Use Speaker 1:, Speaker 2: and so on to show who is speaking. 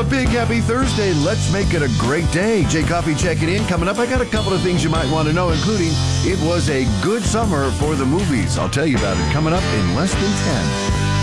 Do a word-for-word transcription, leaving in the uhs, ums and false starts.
Speaker 1: a big happy Thursday. Let's make it a great day. Jay Coffee checking in. Coming up, I got a couple of things you might want to know, including it was a good summer for the movies. I'll tell you about it coming up in less than ten.